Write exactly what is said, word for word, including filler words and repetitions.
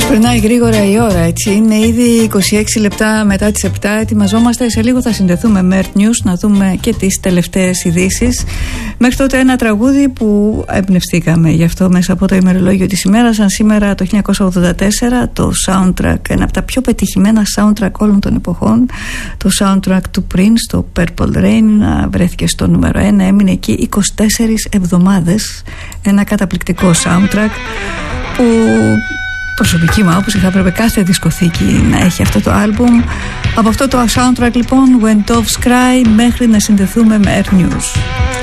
Περνάει γρήγορα η ώρα, έτσι. Είναι ήδη είκοσι έξι λεπτά μετά τις επτά. Ετοιμαζόμαστε. Σε λίγο θα συνδεθούμε με Earth News να δούμε και τις τελευταίες ειδήσεις. Μέχρι τότε ένα τραγούδι που εμπνευστήκαμε γι' αυτό μέσα από το ημερολόγιο της ημέρας. Σαν σήμερα το χίλια εννιακόσια ογδόντα τέσσερα το soundtrack, ένα από τα πιο πετυχημένα soundtrack όλων των εποχών, το soundtrack του Prince, το Purple Rain, βρέθηκε στο νούμερο ένα. Έμεινε εκεί είκοσι τέσσερις εβδομάδες. Ένα καταπληκτικό soundtrack που, προσωπική μου άποψη, θα έπρεπε κάθε δισκοθήκη να έχει αυτό το άλμπουμ. Από αυτό το soundtrack λοιπόν, When Doves Cry, μέχρι να συνδεθούμε με Earth News.